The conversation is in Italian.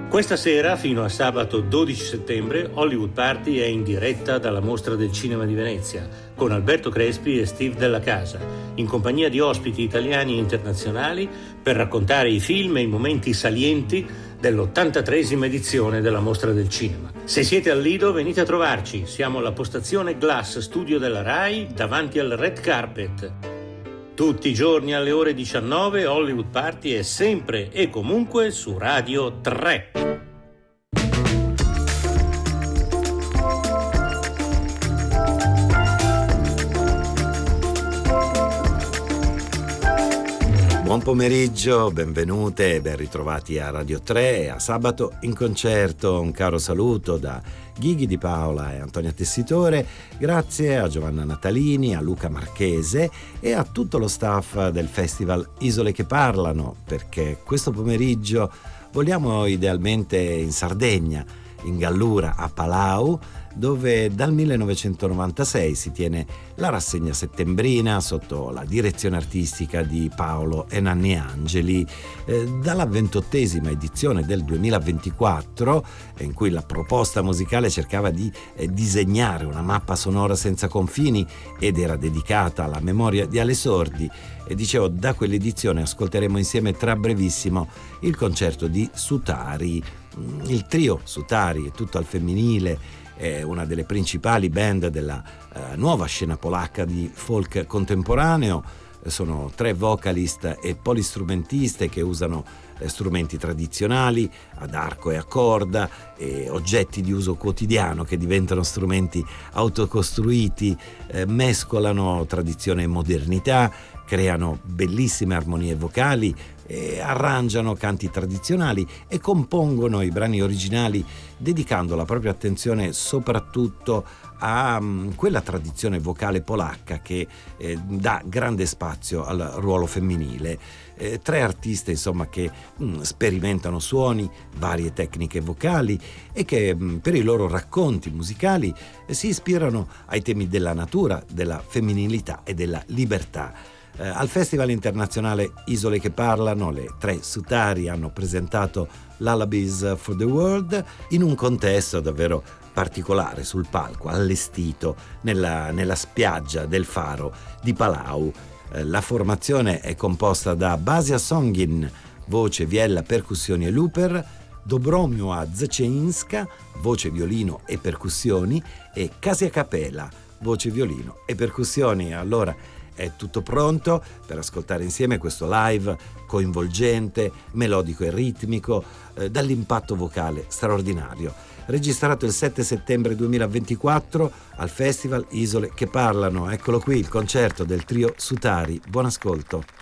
Questa sera, fino a sabato 12 settembre, Hollywood Party è in diretta dalla Mostra del Cinema di Venezia, con Alberto Crespi e Steve Della Casa, in compagnia di ospiti italiani e internazionali, per raccontare i film e i momenti salienti dell'83esima edizione della Mostra del Cinema. Se siete al Lido, venite a trovarci. Siamo alla postazione Glass Studio della RAI, davanti al Red Carpet. Tutti i giorni alle ore 19, Hollywood Party è sempre e comunque su Radio 3. Buon pomeriggio, benvenute e ben ritrovati a Radio 3, a Sabato in Concerto. Un caro saluto da Ghighi Di Paola e Antonia Tessitore, grazie a Giovanna Natalini, a Luca Marchese e a tutto lo staff del Festival Isole che Parlano, perché questo pomeriggio vogliamo idealmente in Sardegna, in Gallura, a Palau, dove dal 1996 si tiene la rassegna settembrina sotto la direzione artistica di Paolo e Nanni Angeli. Dalla 28esima edizione del 2024, in cui la proposta musicale cercava di disegnare una mappa sonora senza confini ed era dedicata alla memoria di Ale Sordi, e dicevo, da quell'edizione ascolteremo insieme tra brevissimo il concerto di Sutari. Il trio Sutari è tutto al femminile, è una delle principali band della nuova scena polacca di folk contemporaneo. Sono 3 vocalist e polistrumentiste che usano strumenti tradizionali ad arco e a corda e oggetti di uso quotidiano che diventano strumenti autocostruiti, mescolano tradizione e modernità, creano bellissime armonie vocali, arrangiano canti tradizionali e compongono i brani originali dedicando la propria attenzione soprattutto a quella tradizione vocale polacca che dà grande spazio al ruolo femminile. 3 artiste insomma che sperimentano suoni, varie tecniche vocali e che per i loro racconti musicali si ispirano ai temi della natura, della femminilità e della libertà. Al Festival Internazionale Isole che Parlano, le 3 Sutari hanno presentato Lullabies for the World in un contesto davvero particolare, sul palco allestito nella spiaggia del faro di Palau. La formazione è composta da Basia Songin, voce, viella, percussioni e looper, Dobromioa Zaczynska, voce, violino e percussioni, e Kasia Capela, voce, violino e percussioni. Allora è tutto pronto per ascoltare insieme questo live coinvolgente, melodico e ritmico, dall'impatto vocale straordinario. Registrato il 7 settembre 2024 al Festival Isole che Parlano. Eccolo qui il concerto del trio Sutari. Buon ascolto.